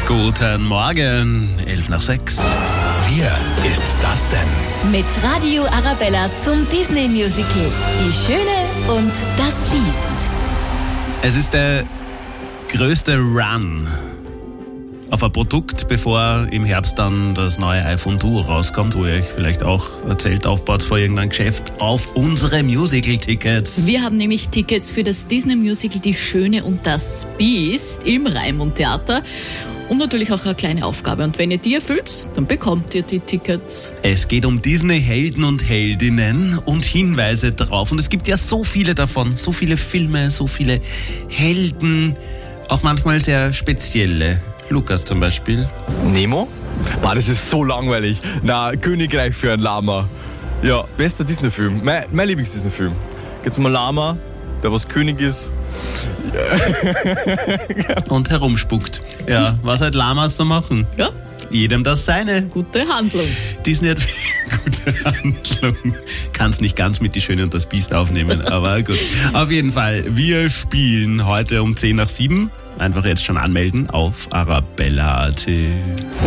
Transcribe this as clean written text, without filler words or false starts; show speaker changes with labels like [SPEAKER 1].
[SPEAKER 1] Guten Morgen, 5:11.
[SPEAKER 2] Wer ist das denn?
[SPEAKER 3] Mit Radio Arabella zum Disney-Musical Die Schöne und das Biest.
[SPEAKER 1] Es ist der größte Run auf ein Produkt, bevor im Herbst dann das neue iPhone Duo rauskommt, wo ihr euch vielleicht auch erzählt, aufbaut vor irgendeinem Geschäft, auf unsere Musical-Tickets.
[SPEAKER 4] Wir haben nämlich Tickets für das Disney-Musical Die Schöne und das Biest im Raimund Theater. Und natürlich auch eine kleine Aufgabe. Und wenn ihr die erfüllt, dann bekommt ihr die Tickets.
[SPEAKER 1] Es geht um Disney-Helden und Heldinnen und Hinweise drauf. Und es gibt ja so viele davon, so viele Filme, so viele Helden, auch manchmal sehr spezielle. Lukas zum Beispiel.
[SPEAKER 5] Nemo? Boah, das ist so langweilig. Na, Königreich für ein Lama. Ja, bester Disney-Film. Mein Lieblings-Disney-Film. Geht's um ein Lama, der was König ist.
[SPEAKER 1] Und herumspuckt. Ja, was halt Lamas so machen.
[SPEAKER 4] Ja,
[SPEAKER 1] Jedem das seine.
[SPEAKER 4] gute Handlung.
[SPEAKER 1] Disney hat gute Handlung. Kann's nicht ganz mit Die Schöne und das Biest aufnehmen, aber gut. Auf jeden Fall, wir spielen heute um 6:10. Einfach jetzt schon anmelden auf arabella.at.